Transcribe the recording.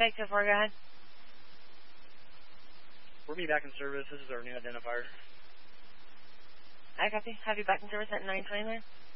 Take 2-4, go ahead. We'll be back in service. This is our new identifier. I copy. Have you back in service at 929?